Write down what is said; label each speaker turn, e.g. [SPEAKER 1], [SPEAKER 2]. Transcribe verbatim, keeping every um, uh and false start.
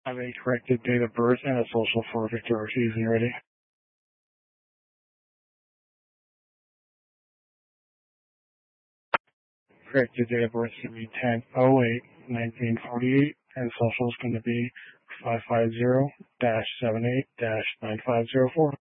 [SPEAKER 1] I have a corrected date of birth and a social for Victor Ortiz. Are you ready? Corrected date of birth is going to be ten oh eight nineteen forty-eight, and social is going to be five five zero dash seven eight dash nine five zero four.